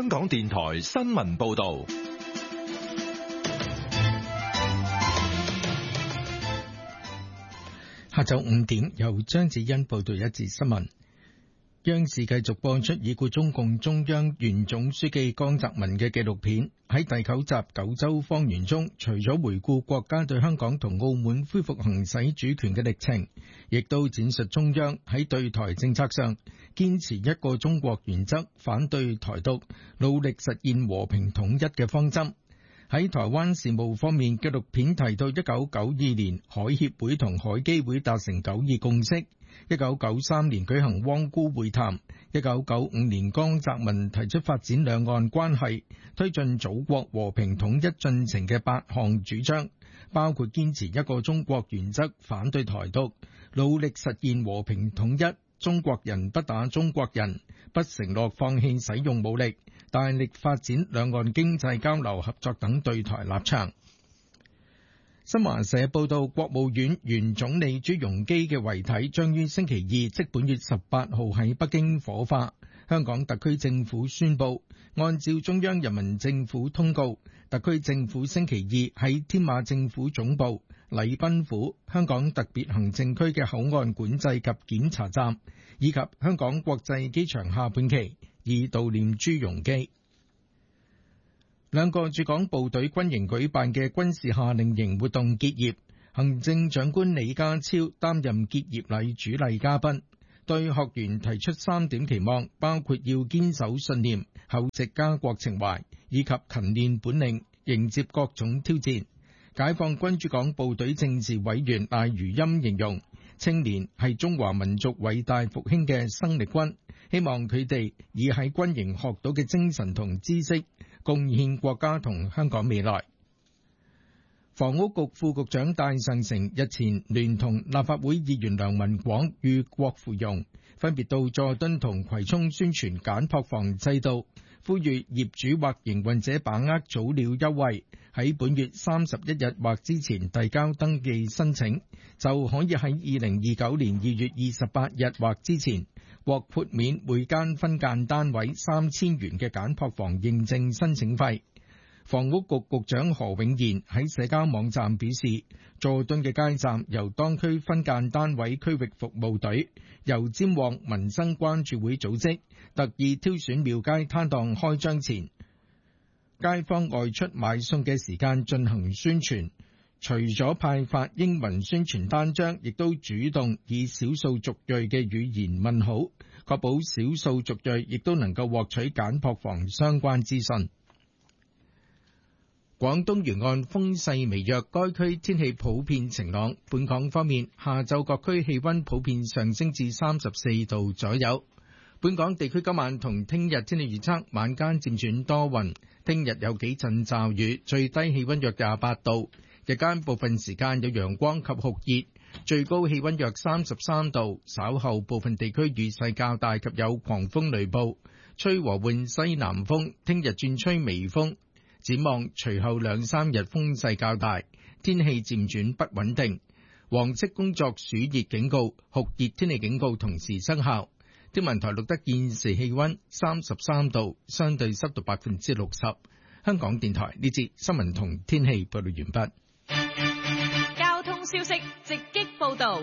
香港電台新聞報道。 下晝5點，由張子欣報道一節新聞。央視繼續播出已故中共中央原總書記江澤民嘅紀錄片。喺第9集九州方圓中，除咗回顧國家對香港同澳門恢復行使主權嘅歷程，亦都展述中央喺對台政策上堅持一個中國原則，反對台獨，努力實現和平統一嘅方針。喺台灣事務方面，紀錄片提到1992年海協會同海基會達成9·2共識，1993年舉行汪辜會談，1995年江澤民提出發展兩岸關係、推進祖國和平統一進程嘅8項主張，包括堅持一個中國原則，反對台獨，努力實現和平統一，中國人不打中國人，不承諾放棄使用武力，大力發展兩岸經濟交流合作等對台立場。新華社報道，國務院原總理朱鎔基嘅遺體將於星期二，即本月18號喺北京火化。香港特區政府宣布，按照中央人民政府通告，特區政府星期二喺天馬政府總部、禮賓府、香港特別行政區嘅口岸管制及檢查站，以及香港國際機場下半旗，以悼念朱鎔基。兩個駐港部隊軍營舉辦嘅軍事夏令營活動結業，行政長官李家超擔任結業禮主禮嘉賓，對學員提出3點期望，包括要堅守信念、厚植家國情懷，以及勤練本領，迎接各種挑戰。解放軍駐港部隊政治委員賴如欽形容，青年係中華民族偉大復興嘅生力軍，希望佢哋以喺軍營學到嘅精神同知識，貢獻國家同香港未來。房屋局副局長戴尚成日前聯同立法會議員梁文廣與郭芙蓉分別到佐敦同葵涌宣傳簡樸房制度，呼籲業主或營運者把握早鳥優惠，喺本月31日或之前遞交登記申請，就可以喺2029年2月28日或之前獲豁免每間分間單位3000元嘅簡樸房認證申請費。房屋局局長何永賢喺社交網站表示，佐敦嘅街站由當區分間單位區域服務隊、油尖旺民生關注會組織，特意挑選廟街攤檔開張前，街坊外出買餸嘅時間進行宣傳。除咗派發英文宣傳單張，亦都主動以少數族裔嘅語言問好，確保少數族裔亦都能夠獲取簡樸房相關資訊。廣東沿岸風勢微弱，該區天氣普遍晴朗。本港方面，下晝各區氣溫普遍上升至34度左右。本港地區今晚同聽日天氣預測，晚間漸轉多雲，聽日有幾陣驟雨，最低氣溫約28度，日間部分時間有陽光及酷熱，最高氣溫約33度。稍後部分地區雨勢較大及有狂風雷暴，吹和緩西南風，聽日轉吹微風。展望隨後2-3日風勢較大，天氣漸轉不穩定。黃色工作暑熱警告、酷熱天氣警告同時生效。天文台錄得現時氣溫33度，相對濕度60%。香港電台呢節新聞同天氣報道完畢。交通消息直擊報道。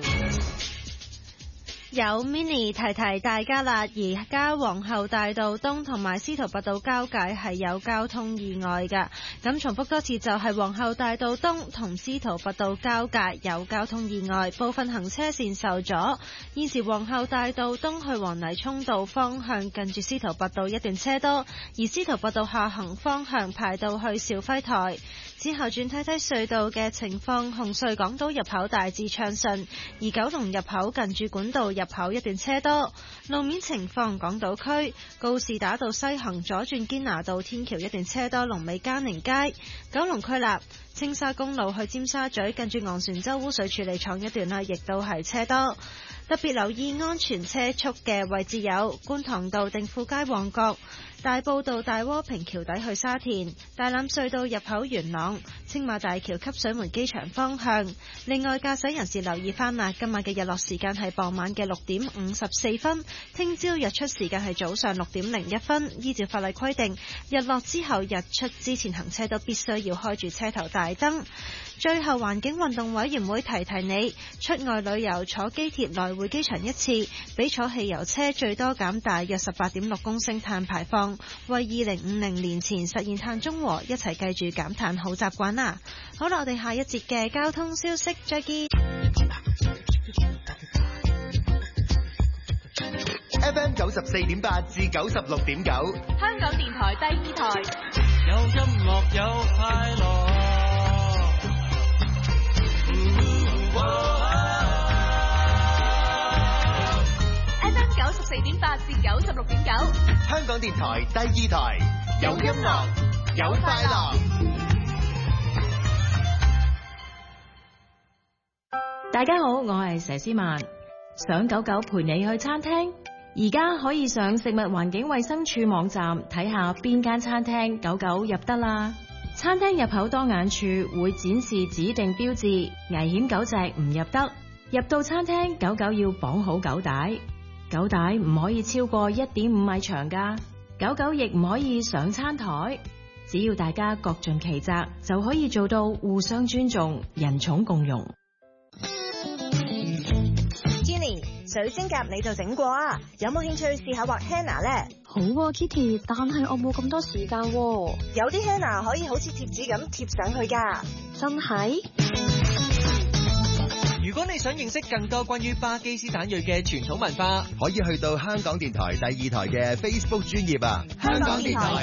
有 Mini 提提大家啦，而家皇后大道東同埋司徒拔道交界係有交通意外㗎。咁重複多次，就係皇后大道東同司徒拔道交界有交通意外，部分行車線受阻。現時皇后大道東去黃泥涌道方向近住司徒拔道一段車多，而司徒拔道下行方向排到去肇輝台。之後轉睇睇隧道嘅情況，紅隧港島入口大致暢順，而九龍入口近住管道入口一段車多。路面情況，港島區告士打道西行左轉堅拿道天橋一段車多，龍尾嘉寧街。九龍區立青沙公路去尖沙咀近住昂船洲污水處理廠一段啦，亦都係車多。特別留意安全車速嘅位置有觀塘道定富街旺角、大埔道大窩坪橋底去沙田、大欖隧道入口元朗、 青馬大橋汲水門機場方向。另外，駕駛人士留意翻啦，今晚嘅日落時間係傍晚嘅6點54分，聽朝日出時間係早上6點01分。依照法例規定，日落之後日出之前行車都必須要開住車頭大燈。最後，環境運動委員會提你，出外旅遊坐機鐵來回機場一次，比坐汽油車最多減大約18.6公升碳排放，為2050年前實現碳中和，一齊記住減碳好習慣啦！好啦，我哋下一節嘅交通消息再見。 FM 94.8至96.9， 香港電台第2台， 有音樂有快樂。 FM 94.8至96.9， 香港電台第2台，有音樂有快樂。 大家好，我係佘詩曼。想狗狗陪你去餐廳，而家可以上食物環境衛生署網站睇下邊間餐廳狗狗入得啦。餐廳入口當眼處會展示指定標誌，危險狗隻唔入得。入到餐廳，狗狗要綁好狗帶，狗帶唔可以超過1.5米長㗎。狗狗亦唔可以上餐台。只要大家各盡其責，就可以做到互相尊重、人寵共融。 Jenny， 水晶甲你就整過啊？有冇興趣試下畫 henna 呢？ 好啊 Kitty， 但係我冇咁多時間喎。 有啲 henna 可以好似貼紙咁貼上去㗎。 真係？ 如果你想認識更多關於巴基斯坦裔嘅傳統文化， 可以去到香港電台第2台嘅 Facebook 專頁啊！香港電台